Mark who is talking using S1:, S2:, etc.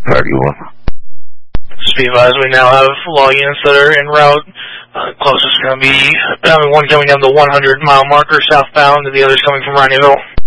S1: Party 1.
S2: Speed advised, we now have law units that are en route. Closest is going to be one coming down the 100-mile marker southbound, and the others coming from Rineyville.